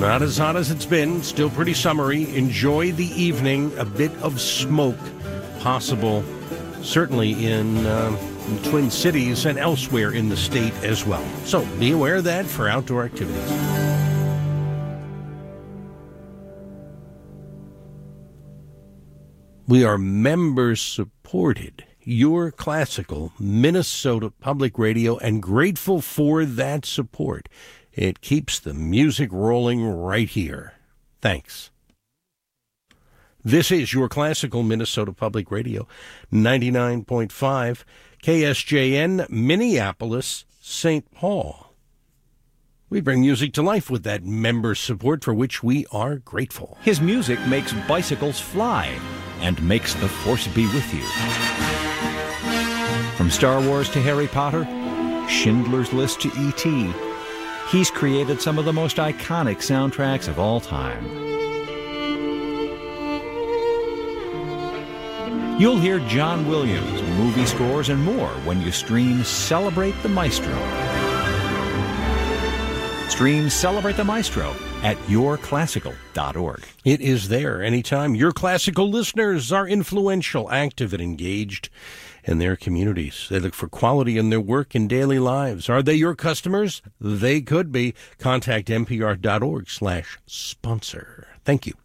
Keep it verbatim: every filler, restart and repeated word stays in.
Not as hot as it's been, still pretty summery. Enjoy the evening. A bit of smoke possible, certainly in, uh, in Twin Cities and elsewhere in the state as well. So be aware of that for outdoor activities. We are member-supported, Your Classical, Minnesota Public Radio, and grateful for that support. It keeps the music rolling right here. Thanks. This is Your Classical, Minnesota Public Radio, ninety-nine point five, K S J N, Minneapolis, Saint Paul. We bring music to life with that member support for which we are grateful. His music makes bicycles fly and makes the Force be with you. From Star Wars to Harry Potter, Schindler's List to E T, he's created some of the most iconic soundtracks of all time. You'll hear John Williams, movie scores, and more when you stream Celebrate the Maestro. Stream Celebrate the Maestro at your classical dot org. It is there anytime. Your Classical listeners are influential, active, and engaged in their communities. They look for quality in their work and daily lives. Are they your customers? They could be. Contact N P R dot org slash sponsor. Thank you.